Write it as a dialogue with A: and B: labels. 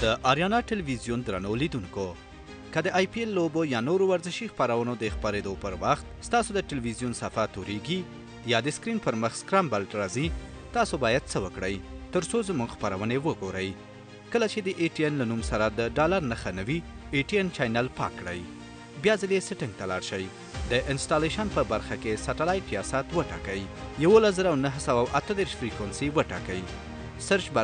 A: د آریانا ټلویزیون درنو لیدونکو که د آی پی ایل لوبو یا نورو ورزشي خپرونو د خپرېدو پر وخت ستاسو د ټلویزیون صفحه تورېږي یا د سکرین پر مخ سکرامبل راځي، تاسو باید څه وکړئ تر څو زموږ خپرونې وګورئ. کله چې د ای ټي ان له نوم سره د ډالر نښه نه وي، ای ټي ان چینل پاک کړئ. بیا ځلې سیټنګ ته لاړ شئ. د انسټالیشن په برخه کې سټلایټ یا سات وټاکئ. 11938 فریکونسي وټاکئ. سرچ